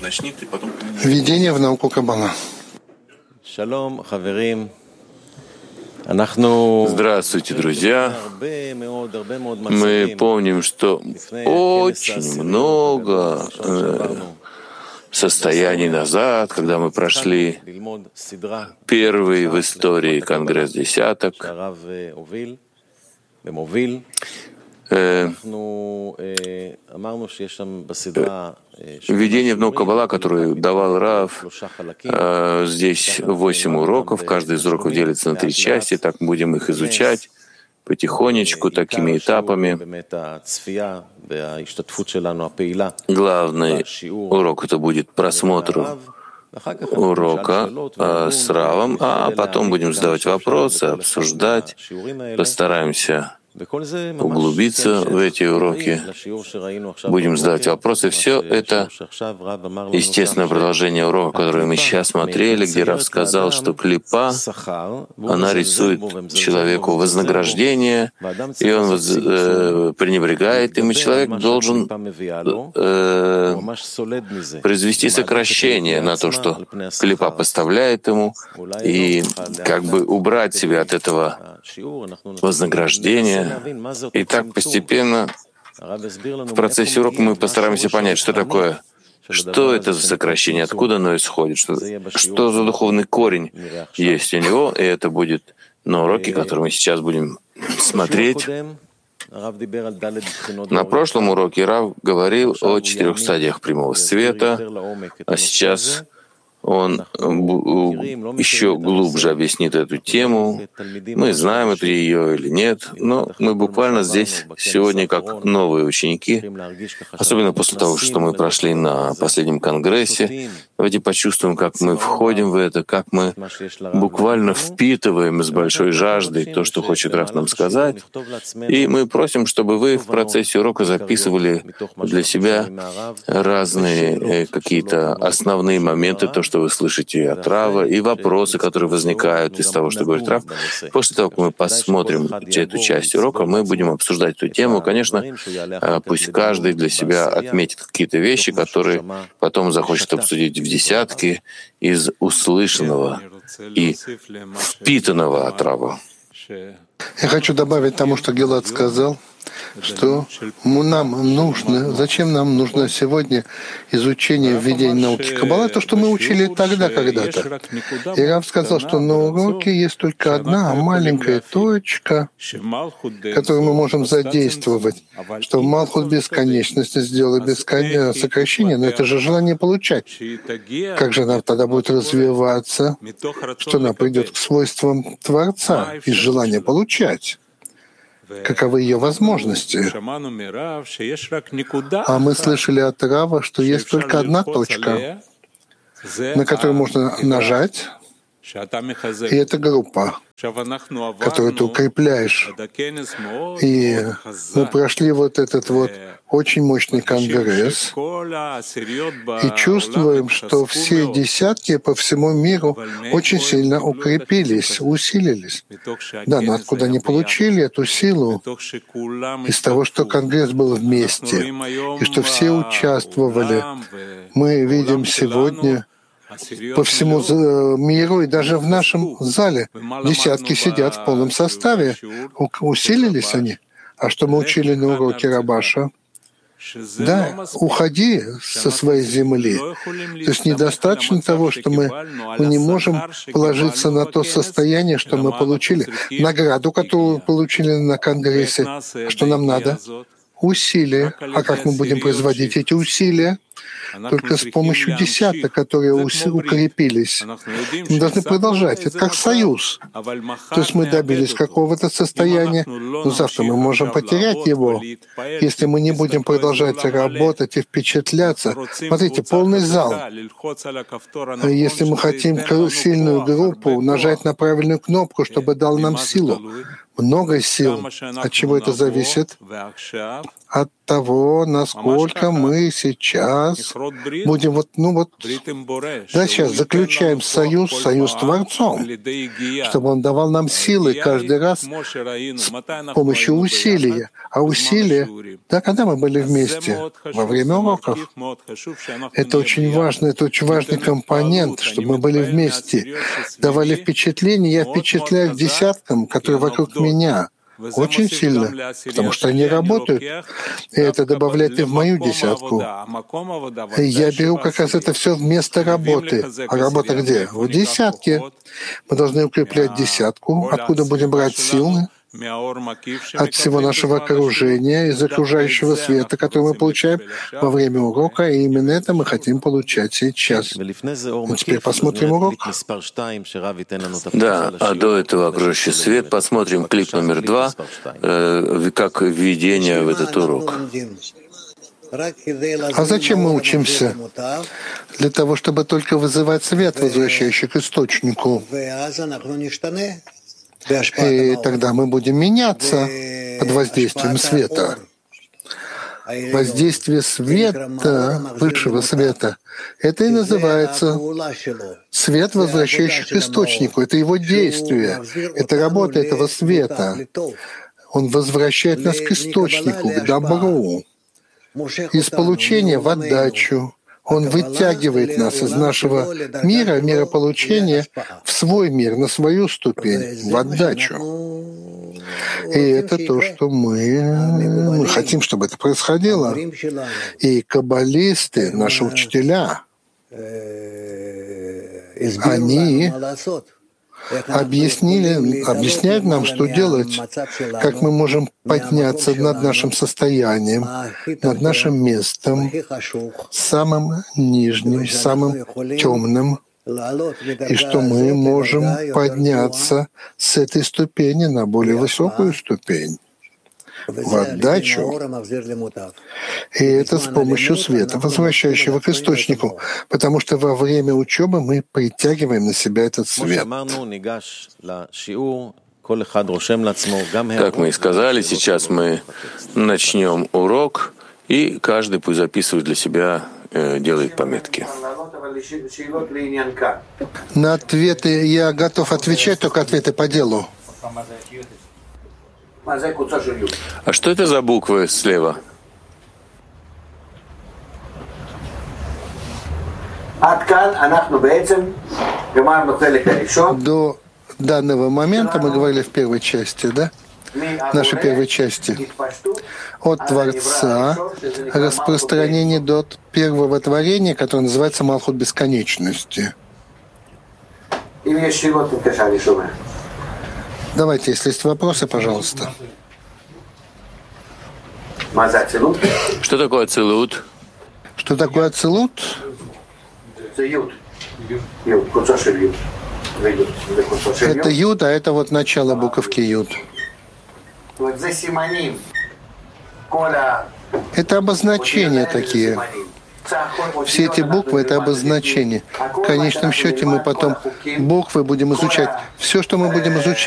Введение в науку Каббала. Здравствуйте, друзья. Мы помним, что очень много состояний назад, когда мы прошли первый в истории Конгресс десяток, введение в науку Каббала, которое давал Рав, здесь 8 уроков, каждый из уроков делится на 3 части, так мы будем их изучать потихонечку, такими этапами. Главный урок — это будет просмотр урока с Равом, а потом будем задавать вопросы, обсуждать, постараемся углубиться в эти уроки, будем задавать вопросы. Все это естественное продолжение урока, который мы сейчас смотрели, где Рав сказал, что клипа, она рисует человеку вознаграждение, и он пренебрегает им, и человек должен произвести сокращение на то, что клипа поставляет ему, и как бы убрать себя от этого вознаграждения. И так постепенно в процессе урока мы постараемся понять, что такое, что это за сокращение, откуда оно исходит, что за духовный корень есть у него, и это будет на уроке, который мы сейчас будем смотреть. На прошлом уроке Рав говорил о 4 стадиях прямого света, а сейчас он еще глубже объяснит эту тему. Мы знаем это ее или нет, но мы буквально здесь сегодня как новые ученики, особенно после того, что мы прошли на последнем конгрессе. Давайте почувствуем, как мы входим в это, как мы буквально впитываем с большой жаждой то, что хочет Рав нам сказать. И мы просим, чтобы вы в процессе урока записывали для себя разные какие-то основные моменты, то, что вы слышите от Рава, и вопросы, которые возникают из того, что говорит Рав. После того, как мы посмотрим эту часть урока, мы будем обсуждать эту тему. Конечно, пусть каждый для себя отметит какие-то вещи, которые потом захочет обсудить в десятке из услышанного и впитанного от Рава. Я хочу добавить тому, что Гилад сказал, что зачем нам нужно сегодня изучение введения науки Каббала, то, что мы учили тогда когда-то. И Рав сказал, что на уроке есть только одна маленькая точка, которую мы можем задействовать, что Малхут бесконечности сделала сокращение, но это же желание получать. Как же нам тогда будет развиваться, что она придет к свойствам Творца из желания получать? Каковы ее возможности? А мы слышали от Рава, что есть только одна точка, на которую можно нажать, и это группа, которую ты укрепляешь. И мы прошли вот этот очень мощный конгресс и чувствуем, что все десятки по всему миру очень сильно укрепились, усилились. Да, но откуда они получили эту силу? Из того, что конгресс был вместе, и что все участвовали. Мы видим сегодня по всему миру, и даже в нашем зале десятки сидят в полном составе. Усилились они. А что мы учили на уроке Рабаша? Да, уходи со своей земли. То есть недостаточно того, что мы не можем положиться на то состояние, что мы получили, награду, которую получили на Конгрессе. Что нам надо? Усилия. А как мы будем производить эти усилия? Только с помощью десяток, которые укрепились. Мы должны продолжать. Это как союз. То есть мы добились какого-то состояния, но завтра мы можем потерять его, если мы не будем продолжать работать и впечатляться. Смотрите, полный зал. Если мы хотим сильную группу, нажать на правильную кнопку, чтобы дал нам силу. Много сил. От чего это зависит? От того, насколько мы сейчас будем сейчас заключаем союз с Творцом, чтобы Он давал нам силы каждый раз с помощью усилия. А усилия, да, когда мы были вместе во время уроков, это очень важно, это очень важный компонент, чтобы мы были вместе, давали впечатление, я впечатляю десяткам, которые вокруг меня, очень сильно, потому что они работают, и это добавляет и в мою десятку. И я беру как раз это все вместо работы. А работа где? В десятке. Мы должны укреплять десятку. Откуда будем брать силы? От всего нашего окружения, из окружающего света, который мы получаем во время урока, и именно это мы хотим получать сейчас. Теперь посмотрим урок. Да, а до этого окружающий свет посмотрим клип номер 2, как введение в этот урок. А зачем мы учимся? Для того, чтобы только вызывать свет, возвращающий к источнику. И тогда мы будем меняться под воздействием света. Воздействие света, высшего света, это и называется свет, возвращающий к источнику. Это его действие, это работа этого света. Он возвращает нас к источнику, к добру. Из получения в отдачу. Он вытягивает нас из нашего мира получения, в свой мир, на свою ступень, в отдачу. И это то, что мы хотим, чтобы это происходило. И каббалисты, наши учителя, они объясняют нам, что делать, как мы можем подняться над нашим состоянием, над нашим местом, самым нижним, самым темным, и что мы можем подняться с этой ступени на более высокую ступень, в отдачу. И это с помощью света, возвращающего к источнику, потому что во время учебы мы притягиваем на себя этот свет. Как мы и сказали, сейчас мы начнем урок, и каждый пусть записывает для себя, делает пометки. На ответы я готов отвечать, только ответы по делу. А что это за буквы слева? До данного момента мы говорили в первой части, да? В нашей первой части. От Творца распространение до первого творения, которое называется Малхут бесконечности. Давайте, если есть вопросы, пожалуйста. Что такое ацилут? Что такое ацилут? Это юд, а это вот начало буковки юд. Это обозначения такие. Все эти буквы — это обозначения. В конечном счете мы потом буквы будем изучать. Все, что мы будем изучать,